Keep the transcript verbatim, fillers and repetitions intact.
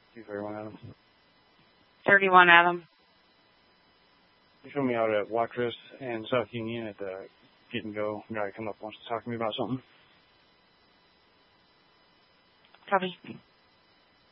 two thirty-one Adam. thirty-one Adam. You showed me out at Watrous and South Union at the Get and Go. A guy come up wants to talk to me about something. Copy.